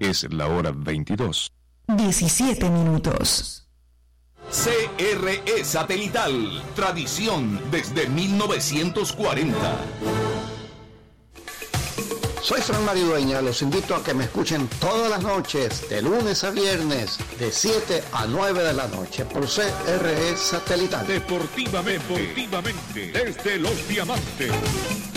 Es la hora 22. 17 minutos. CRE Satelital, tradición desde 1940. Soy Fran Maridueña, los invito a que me escuchen todas las noches, de lunes a viernes, de 7 a 9 de la noche, por CRE Satelital. Deportivamente, desde Los Diamantes.